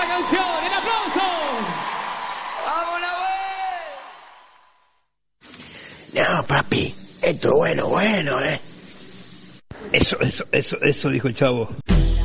esta canción. ¡El aplauso! ¡Vamos, Nahuel! No, papi, esto es bueno, Eso dijo el chavo.